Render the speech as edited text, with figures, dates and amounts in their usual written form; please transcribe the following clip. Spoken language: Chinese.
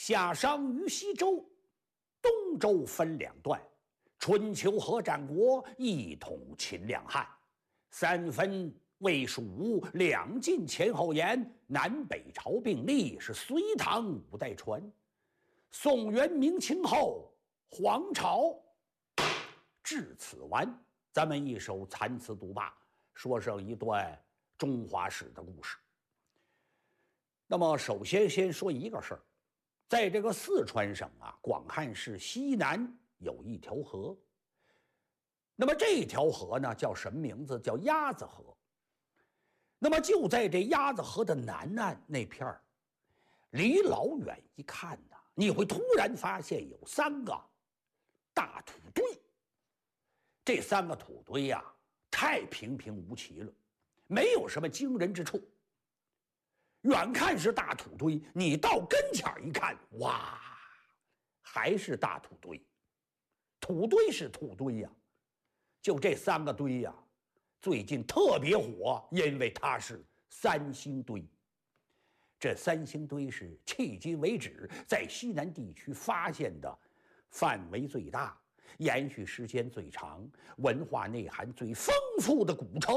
夏商于西周，东周分两段，春秋和战国一统秦两汉，三分魏蜀吴，两晋前后延，南北朝并立，是隋唐五代传。宋元明清后，黄朝至此完。咱们一首残词独罢，说上一段中华史的故事。那么，首先说一个事儿，在这个四川省啊，广汉市西南有一条河。那么这条河呢，叫什么名字？叫鸭子河。那么就在这鸭子河的南岸那片儿，离老远一看呢，你会突然发现有三个大土堆。这三个土堆呀，太平平无奇了，没有什么惊人之处。远看是大土堆，你到跟前一看，哇，还是大土堆。土堆是土堆呀，就这三个堆呀，最近特别火，因为它是三星堆。这三星堆是迄今为止在西南地区发现的范围最大、延续时间最长、文化内涵最丰富的古城。